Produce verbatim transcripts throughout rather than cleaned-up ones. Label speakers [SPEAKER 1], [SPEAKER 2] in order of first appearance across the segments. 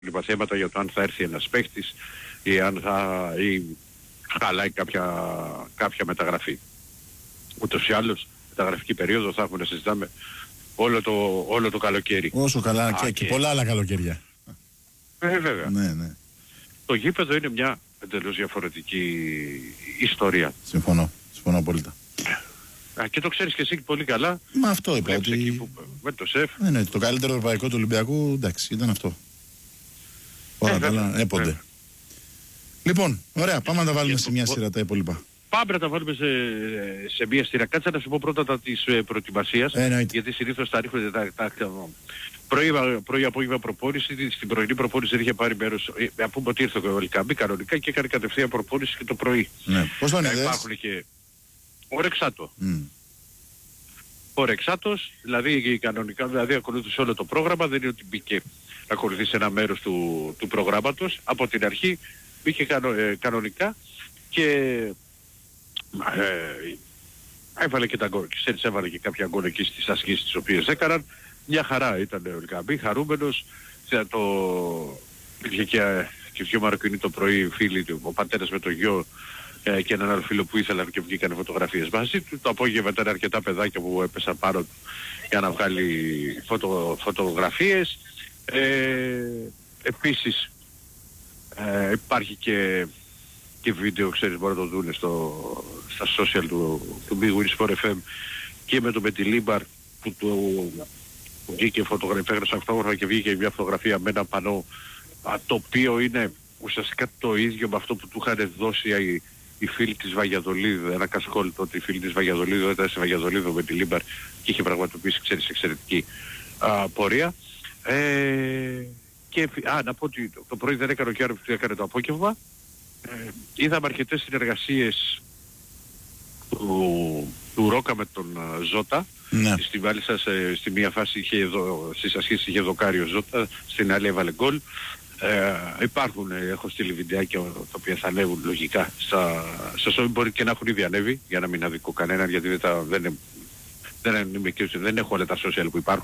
[SPEAKER 1] λοιπά θέματα για το αν θα έρθει ένας παίχτης ή αν θα ή χαλάει κάποια, κάποια μεταγραφή. Ούτως ή άλλως, μεταγραφική περίοδο θα έχουμε να συζητάμε όλο το, όλο το καλοκαίρι.
[SPEAKER 2] Όσο καλά
[SPEAKER 1] Α,
[SPEAKER 2] και, και,
[SPEAKER 1] και
[SPEAKER 2] πολλά άλλα καλοκαίρια.
[SPEAKER 1] Ε, βέβαια.
[SPEAKER 2] Ναι, ναι.
[SPEAKER 1] Το γήπεδο είναι μια εντελώς διαφορετική ιστορία.
[SPEAKER 2] Συμφωνώ. Συμφωνώ απόλυτα.
[SPEAKER 1] Α, και το ξέρεις και εσύ πολύ καλά.
[SPEAKER 2] Μα αυτό είπα.
[SPEAKER 1] Ότι...
[SPEAKER 2] Ότι...
[SPEAKER 1] Που, με το ΣΕΦ.
[SPEAKER 2] Ναι, ναι, το καλύτερο ευρωπαϊκό του Ολυμπιακού, εντάξει, ήταν αυτό. Όλα τα άλλα έπονται. Ε. Λοιπόν, ωραία, πάμε να τα βάλουμε και σε μια σειρά τα υπόλοιπα.
[SPEAKER 1] Πάμε να τα βάλουμε σε, σε μια σειρά. Κάτσε να σου πω πρώτα τα της ε, προετοιμασίας.
[SPEAKER 2] Ε,
[SPEAKER 1] γιατί συνήθως τα ρίχνονται τα, τα, τα πρωί, πρωί απόγευμα προπόνηση. Στην πρωινή προπόνηση δεν είχε πάρει μέρος. Ε, να πούμε ότι ήρθε ο Ελκαμπή κανονικά και έκανε κατευθείαν προπόνηση και το πρωί.
[SPEAKER 2] Ναι. Πώς τον είδες?
[SPEAKER 1] Υπάρχουν και ορεξάτο.
[SPEAKER 2] Mm.
[SPEAKER 1] Ορεξάτος, δηλαδή κανονικά, δηλαδή ακολούθησε όλο το πρόγραμμα, δεν είναι ότι μπήκε να ακολουθήσει ένα μέρος του, του προγράμματος. Από την αρχή μπήκε κανο, ε, κανονικά και ε, έβαλε και τα γκολ. Ξέρεις, έβαλε και κάποια γκολ εκεί στις ασκήσεις τις οποίες έκαναν. Μια χαρά ήταν ο Ελκαμπή, χαρούμενος. Το... Υπήρχε και, και δύο Μαροκινοί το πρωί, φίλοι του, ο πατέρας με το γιο ε, και έναν άλλο φίλο που ήθελαν και βγήκαν φωτογραφίες μαζί του. Το απόγευμα ήταν αρκετά παιδάκια που έπεσαν πάνω του για να βγάλει φωτο, φωτογραφίες. Ε, επίσης ε, υπάρχει και, και βίντεο, ξέρεις, μπορεί να το δουν στο, στα social του, του Big Win Sport εφ εμ και με το Μετιλίμπαρ που το που βγήκε φωτογραφία, έγραψε αυτόγραφα και βγήκε μια φωτογραφία με ένα πανό α, το οποίο είναι ουσιαστικά το ίδιο με αυτό που του είχαν δώσει οι, οι φίλοι της Βαγιαδολίδου, ένα κασκόλ τότε, οι φίλοι της Βαγιαδολίδου ήταν σε Βαγιαδολίδου με τη Λίμπαρ και είχε πραγματοποιήσει, ξέρεις, εξαιρετική α, πορεία. Ε, και α, να πω ότι το, το πρωί δεν έκανε ο Κιάρος που έκανε το απόγευμα. Ε, είδαμε αρκετές συνεργασίες του, του Ρόκα με τον uh, Ζώτα.
[SPEAKER 2] Ναι.
[SPEAKER 1] Στην Βάλισσα σε, στη μία φάση είχε εδώ, στις ασχέσεις είχε δοκάρει ο Ζώτα, στην άλλη έβαλε γκολ. Ε, υπάρχουν, έχω στείλει βιντεάκια τα οποία θα ανέβουν λογικά στα, στα σώμη, μπορεί και να έχουν ήδη ανέβει για να μην αδικώ κανέναν, γιατί δεν, τα, δεν, δεν, δεν, δεν έχω όλα τα social που υπάρχουν.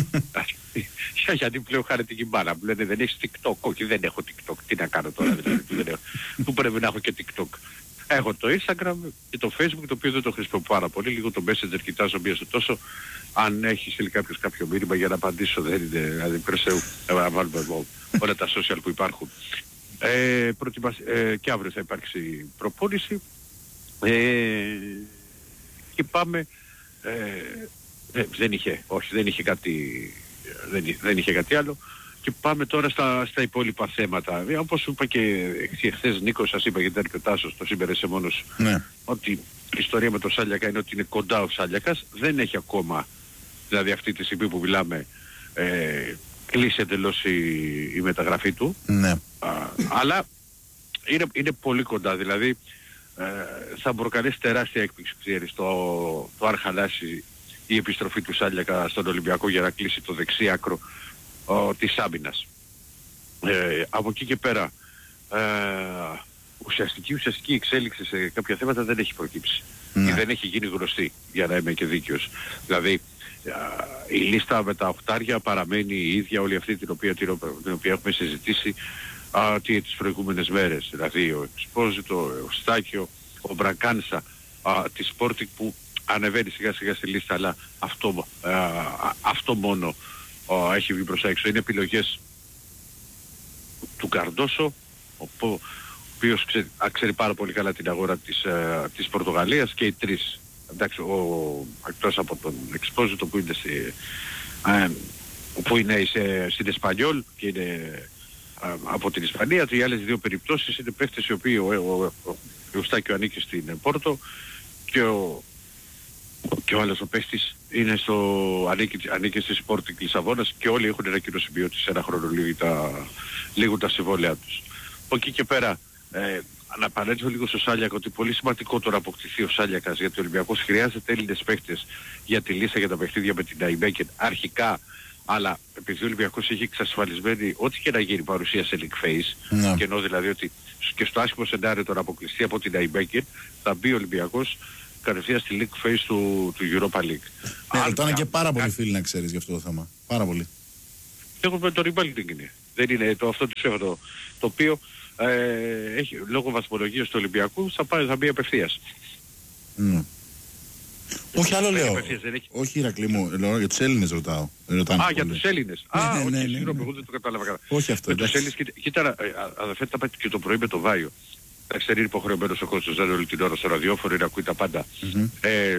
[SPEAKER 1] Γιατί πλέον χάρη την κυμπάνα μου λένε δεν έχεις TikTok, όχι δεν έχω TikTok, τι να κάνω τώρα δηλαδή, που, δεν έχω, που πρέπει να έχω και TikTok. Έχω το Instagram και το Facebook, το οποίο δεν το χρησιμοποιώ πάρα πολύ, λίγο το Messenger κοιτάζω μία στο τόσο. Αν έχει στείλει κάποιος κάποιο μήνυμα για να απαντήσω, δεν είναι, δηλαδή πρεσέου, να βάλουμε όλα τα social που υπάρχουν. Ε, προτιμάς, ε, και αύριο θα υπάρξει προπόνηση ε, και πάμε, ε, ε, δεν είχε, όχι δεν είχε κάτι, δεν, δεν είχε κάτι άλλο. Και πάμε τώρα στα, στα υπόλοιπα θέματα. Ε, όπως σου είπα και χθες, Νίκο, σας είπα γιατί ήταν και ο Τάσος, το συμπέρασε μόνος, ναι, ότι η ιστορία με τον Σάλιακα είναι ότι είναι κοντά ο Σάλιακας. Δεν έχει ακόμα, δηλαδή αυτή τη στιγμή που μιλάμε, ε, κλείσει εντελώς η, η μεταγραφή του. Ναι. Α, αλλά είναι, είναι πολύ κοντά. Δηλαδή ε, θα προκαλέσει τεράστια έκπληξη, ξέρεις, το, το αν χαλάσει η επιστροφή του Σάλιακα στον Ολυμπιακό για να κλείσει το δεξί άκρο Ο, της άμυνας. Ε, από εκεί και πέρα ε, ουσιαστική, ουσιαστική εξέλιξη σε κάποια θέματα δεν έχει προκύψει. Ναι. Ή δεν έχει γίνει γνωστή, για να είμαι και δίκαιος. Δηλαδή ε, η λίστα με τα οχτάρια παραμένει η ίδια, όλη αυτή την οποία, την, την οποία έχουμε συζητήσει α, τι, τις προηγούμενες μέρες. Δηλαδή ο Εξπόζητο, ο Στάκιο, ο Μπρακάνσα α, τη Sporting που ανεβαίνει σιγά σιγά στη λίστα, αλλά αυτό, α, αυτό μόνο Oh, έχει βγει προς έξω. Είναι επιλογές του Καρντόσο, ο, ο οποίος ξέρει, ξέρει πάρα πολύ καλά την αγορά της, ε, της Πορτογαλίας, και οι τρεις. Εντάξει, ο, εκτός από τον Εξπόζητο που είναι, στη, ε, που είναι σε, στην Εσπανιόλ και είναι ε, από την Ισπανία, οι άλλες δύο περιπτώσεις είναι παίχτες οι οποίοι ο, ο, ο, ο Στάκιο ανήκει στην Πόρτο και ο και ο άλλος ο παίχτης είναι στο, ανήκει, ανήκει στη Sporting Λισαβόνας και όλοι έχουν ανακοινώσει ότι σε ένα χρόνο λίγουν τα, λίγουν τα συμβόλαια τους. Από εκεί και πέρα, ε, να παρέλθω λίγο στο Σάλιακα, ότι πολύ σημαντικό τώρα αποκτηθεί ο Σάλιακας, γιατί ο Ολυμπιακός χρειάζεται Έλληνες παίχτες για τη λίστα για τα παιχνίδια με την Ναϊμέκεν αρχικά, αλλά επειδή ο Ολυμπιακός έχει εξασφαλισμένη ό,τι και να γίνει παρουσία σε League Phase, no. και ενώ δηλαδή ότι και στο άσχημο σενάριο τώρα αποκλειστεί από την Ναϊμέκεν, θα μπει ο Ολυμπιακός κατευθείαν στη League Phase του, του Europa League.
[SPEAKER 2] Ναι, ρωτάνε και πάρα πολλοί φίλοι να ξέρεις για αυτό το θέμα. Πάρα πολύ.
[SPEAKER 1] Εγώ με το rebuilding είναι. Δεν είναι το αυτό το, το, το οποίο ε, έχει, λόγω βαθμολογίας του Ολυμπιακού θα, πάει, θα μπει απευθείας.
[SPEAKER 2] Mm. Όχι άλλο λέω.
[SPEAKER 1] Έχει...
[SPEAKER 2] Όχι Ηρακλή μου, λέω για τους Έλληνες ρωτάω.
[SPEAKER 1] Α, για τους Έλληνες.
[SPEAKER 2] Ναι,
[SPEAKER 1] Α,
[SPEAKER 2] ναι,
[SPEAKER 1] όχι,
[SPEAKER 2] ναι, ναι,
[SPEAKER 1] συγγνώμη,
[SPEAKER 2] ναι.
[SPEAKER 1] εγώ δεν το κατάλαβα καλά.
[SPEAKER 2] Όχι αυτό.
[SPEAKER 1] Με τους Έλληνες, κοίτα, αδερφέ, τα πάει και το πρωί με το Βάιο. Εντάξει, δεν είναι υποχρεωμένος ο κόσμος, δεν είναι όλη την ώρα στο ραδιόφωνο, είναι ακούει τα πάντα.
[SPEAKER 2] Mm-hmm.
[SPEAKER 1] Ε,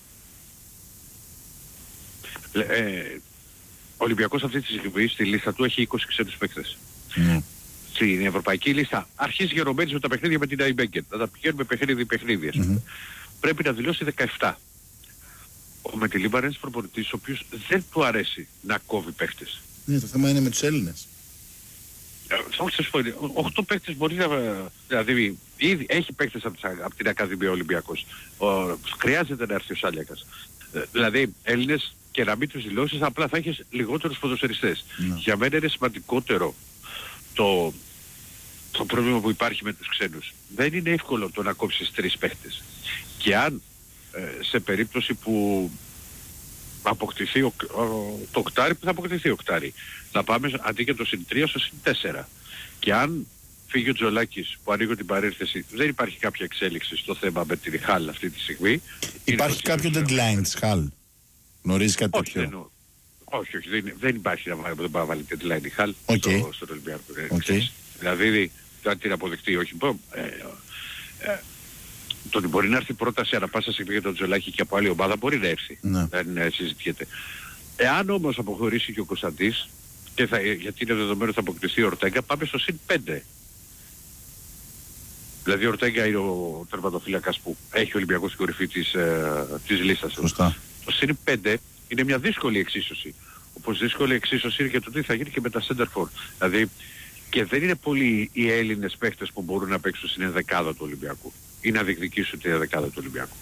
[SPEAKER 1] ε, ο Ολυμπιακός αυτή τη στιγμή στη λίστα του έχει είκοσι ξένους παίκτες.
[SPEAKER 2] Mm.
[SPEAKER 1] Στην ευρωπαϊκή λίστα αρχίζει γερωμένης με τα παιχνίδια με την Αϊμπέγκεν. Να τα πηγαίνουμε παιχνίδι-παιχνίδι. Mm-hmm. Πρέπει να δηλώσει δεκαεπτά. Ο Μετιλίμπα είναι ένας προπονητής ο οποίος δεν του αρέσει να κόβει παίχτες.
[SPEAKER 2] Ναι, το θέμα είναι με τους Έλληνες.
[SPEAKER 1] Όχι σας πω, οχτώ παίχτες μπορεί να... Δηλαδή, ήδη έχει παίχτες από, από την Ακαδημία Ολυμπιακός. Ο, χρειάζεται να έρθει ο Σάλιακας. Δηλαδή, Έλληνες και να μην τους δηλώσεις, απλά θα έχεις λιγότερους ποδοσφαιριστές. Ναι. Για μένα είναι σημαντικότερο το, το πρόβλημα που υπάρχει με τους ξένους. Δεν είναι εύκολο το να κόψεις τρεις παίχτες. Και αν σε περίπτωση που αποκτηθεί ο, ο, το οκτάρι, που θα αποκτηθεί ο οκτάρι, να πάμε αντί για το συν τρία στο συν τέσσερα. Και αν φύγει ο Τζολάκης που ανοίγω την παρένθεση, δεν υπάρχει κάποια εξέλιξη στο θέμα με την Χάλ αυτή τη στιγμή.
[SPEAKER 2] Υπάρχει κάποιο deadline της Χάλ? Γνωρίζεις κάτι
[SPEAKER 1] όχι,
[SPEAKER 2] τέτοιο?
[SPEAKER 1] Δεν, όχι, όχι, δεν, δεν υπάρχει να βάλει, δεν πάει να βάλει deadline η Χάλ
[SPEAKER 2] okay.
[SPEAKER 1] στο, στον Ολυμπιακό. Okay. Δηλαδή, αν την αποδεχτεί, όχι, πω, ε, ε, το ότι μπορεί να έρθει πρόταση ανά πάσα στιγμή για τον Τζολάκη και από άλλη ομάδα μπορεί να έρθει.
[SPEAKER 2] Ναι.
[SPEAKER 1] Δεν ε, συζητιέται. Εάν όμως αποχωρήσει και ο Κωνσταντής, και θα, γιατί είναι δεδομένο θα αποκτηθεί ο Ορτέγκα, πάμε στο συν πέντε. Δηλαδή ο Ορτέγκα είναι ο τερματοφύλακας που έχει ο Ολυμπιακός στην κορυφή της, ε, της λίστας.
[SPEAKER 2] Σωστά.
[SPEAKER 1] Το συν πέντε είναι μια δύσκολη εξίσωση. Όπως δύσκολη εξίσωση είναι και το τι θα γίνει και με τα center for. Δηλαδή και δεν είναι πολλοί οι Έλληνες παίχτες που μπορούν να παίξουν στην ενδεκάδα του Ολυμπιακού ή να διεκδικήσουν την ενδεκάδα του Ολυμπιακού.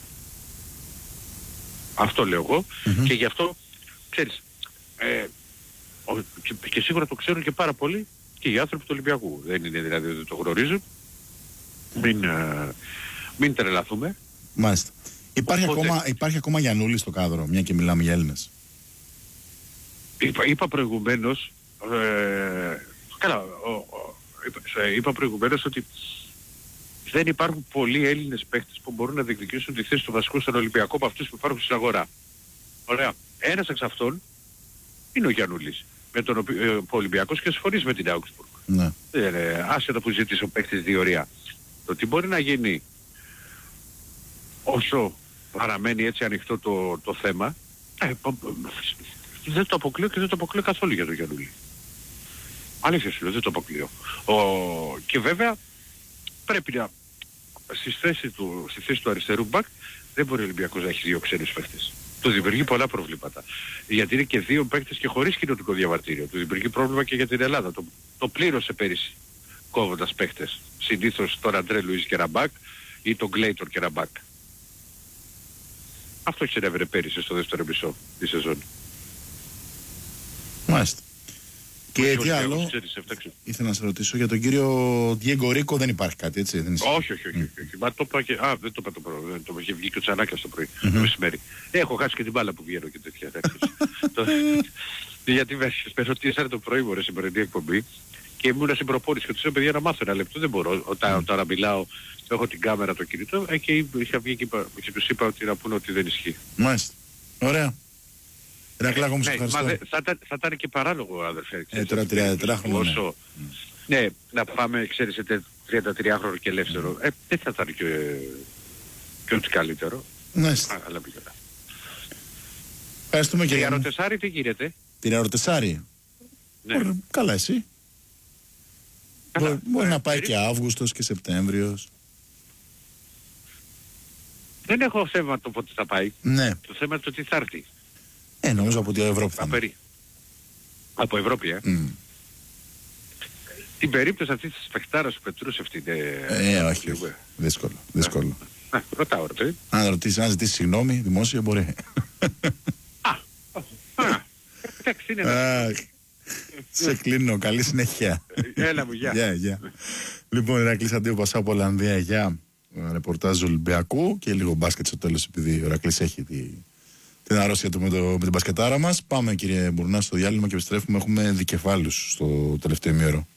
[SPEAKER 1] Αυτό λέω εγώ mm-hmm. και γι' αυτό, ξέρεις, ε, ο, και, και σίγουρα το ξέρουν και πάρα πολύ και οι άνθρωποι του Ολυμπιακού. Δεν είναι δηλαδή ότι το γνωρίζουν. Μην, ε, μην τρελαθούμε.
[SPEAKER 2] Μάλιστα. Υπάρχει, Οπότε, ακόμα, υπάρχει ακόμα Γιαννούλη στο κάδρο, μια και μιλάμε για Έλληνες?
[SPEAKER 1] Είπα, είπα προηγουμένως, ε, καλά, ο, ο, είπα, είπα προηγουμένως ότι δεν υπάρχουν πολλοί Έλληνες παίχτες που μπορούν να διεκδικήσουν τη θέση του βασικού στον Ολυμπιακό από αυτούς που υπάρχουν στην αγορά. Ωραία. Ένας εξ αυτών είναι ο Γιαννούλης, με τον οποίο ο Ολυμπιακός και συμφωνείς με την Augsburg.
[SPEAKER 2] Ναι.
[SPEAKER 1] Ε, άσχετα που ζήτησε ο παίχτης διορία. Το τι μπορεί να γίνει όσο παραμένει έτσι ανοιχτό το, το θέμα, ε, δεν το αποκλείω και δεν το αποκλείω καθόλου για τον Γιαννούλη. Αλήθεια σου λέω, δεν το αποκλείω. Ο, και βέβαια πρέπει να στη θέση του, στη θέση του αριστερού μπακ δεν μπορεί ο Ολυμπιακός να έχει δύο ξένους παίχτες. Του δημιουργεί πολλά προβλήματα. Γιατί είναι και δύο παίχτες και χωρίς κοινοτικό διαβατήριο. Του δημιουργεί πρόβλημα και για την Ελλάδα. Το, το πλήρωσε πέρυσι κόβοντας παίχτες. Συνήθως τον Αντρέ Λουίς Κεραμπάκ ή τον Γκλέιτορ Κεραμπάκ. Αυτό συνέβαινε πέρυσι στο δεύτερο μισό τη σεζόν.
[SPEAKER 2] Μάλιστα. Και τι άλλο, ήθελα να σε ρωτήσω για τον κύριο Διέγκο Ρίκο, δεν υπάρχει κάτι, έτσι, δεν είναι?
[SPEAKER 1] Όχι, όχι, όχι. όχι, όχι. Μα το είπα και... Α, δεν το είπα το πρωί, δεν το είχε βγει και ο Τσανάκας το πρωί, mm-hmm. το μεσημέρι. Έχω χάσει και την μπάλα που βγαίνω και τέτοια. Γιατί με ρωτήσανε το πρωί μου, ρε, σημερινή εκπομπή και ήμουν στην προπόνηση και τους είπα, παιδιά, να μάθω ένα λεπτό, δεν μπορώ. Όταν, όταν να μιλάω, έχω την κάμερα, το κινητό, ε, και είχα βγει και, και τους είπα ότι να πούνε ότι δεν ισχύει.
[SPEAKER 2] Μάλιστα. Ωραία. Ρακλάκο, μου,
[SPEAKER 1] ναι,
[SPEAKER 2] ευχαριστώ.
[SPEAKER 1] μα δε, θα, ήταν, θα ήταν και παράλογο, αδερφέ.
[SPEAKER 2] Ε, τώρα τριάντα χρόνια.
[SPEAKER 1] Όσο, ναι. ναι, να πάμε, ξέρεις, σε τριάντα τρία χρόνο και ελεύθερο. Ε, δεν θα ήταν και, και ό,τι καλύτερο.
[SPEAKER 2] Ναι.
[SPEAKER 1] Αλλά πήγαινα.
[SPEAKER 2] Ευχαριστούμε, κύριε.
[SPEAKER 1] Τριαροτεσάρι, τι γίνεται?
[SPEAKER 2] Τριαροτεσάρι. Ναι. Μπορεί, καλά, εσύ. Καλά. Μπορεί, μπορεί ε, να πάει περίπου. Και Αύγουστος και Σεπτέμβριος.
[SPEAKER 1] Δεν έχω θέμα το πότε θα πάει.
[SPEAKER 2] Ναι.
[SPEAKER 1] Το θέμα είναι το τι θα έρθει.
[SPEAKER 2] Ε, νομίζω από την Ευρώπη θα είναι.
[SPEAKER 1] Από Ευρώπη, ε.
[SPEAKER 2] Mm.
[SPEAKER 1] Την περίπτωση αυτή της παιχτάρας του Πετρούσεφ την...
[SPEAKER 2] Ε, όχι, όχι. Δύσκολο, δύσκολο.
[SPEAKER 1] Α, ρωτάω, ρε παιδί.
[SPEAKER 2] Αν ρωτήσεις, αν ζητήσεις συγγνώμη, δημόσια μπορεί.
[SPEAKER 1] Α, α, εντάξει, είναι ένα.
[SPEAKER 2] Σε κλείνω, καλή συνέχεια.
[SPEAKER 1] Έλα μου, γεια.
[SPEAKER 2] Γεια, γεια. Λοιπόν, Ηρακλής Αντίου Πασά από Ολλανδία, για ρεπορτάζ Ολυμπιακού και λίγο μπάσκετ στο τέλος, επειδή ο Ηρακλής έχει τη... την αρρώστια του με, το, με την μπασκετάρα μας. Πάμε, κύριε Μπουρνά, στο διάλειμμα και επιστρέφουμε. Έχουμε δικεφάλους στο τελευταίο ημίωρο.